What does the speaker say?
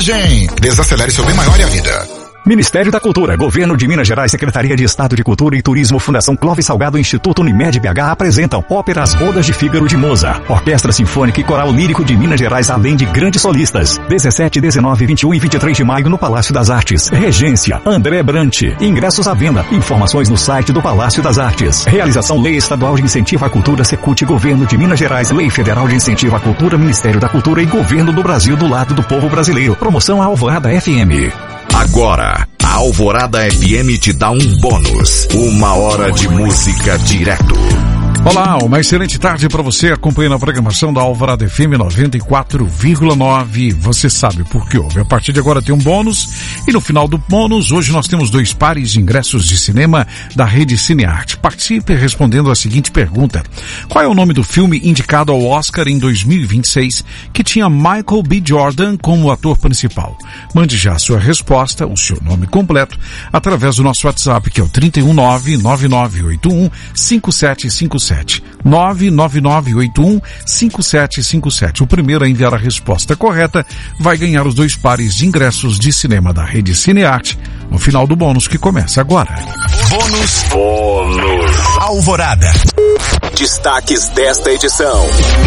viagem. Desacelere seu bem maior e a vida. Ministério da Cultura, Governo de Minas Gerais, Secretaria de Estado de Cultura e Turismo, Fundação Clóvis Salgado, Instituto Unimed BH apresentam óperas Bodas de Fígaro de Mozart, Orquestra Sinfônica e Coral Lírico de Minas Gerais, além de grandes solistas. 17, 19, 21 e 23 de maio no Palácio das Artes. Regência, André Brant. Ingressos à venda. Informações no site do Palácio das Artes. Realização Lei Estadual de Incentivo à Cultura, Secult, Governo de Minas Gerais, Lei Federal de Incentivo à Cultura, Ministério da Cultura e Governo do Brasil do lado do povo brasileiro. Promoção Alvorada FM. Agora, a Alvorada FM te dá um bônus. 1 hora de música direto. Olá, uma excelente tarde para você acompanhando a programação da Alvorada FM 94,9. Você sabe por que houve. A partir de agora tem um bônus e no final do bônus, hoje nós temos 2 pares de ingressos de cinema da Rede Cinearte. Participe respondendo a seguinte pergunta. Qual é o nome do filme indicado ao Oscar em 2026 que tinha Michael B. Jordan como ator principal? Mande já a sua resposta, o seu nome completo, através do nosso WhatsApp, que é o 319-9981-5757. 99981-5757. O primeiro a enviar a resposta correta vai ganhar os 2 pares de ingressos de cinema da Rede Cinearte no final do bônus que começa agora. Bônus Alvorada. Destaques desta edição.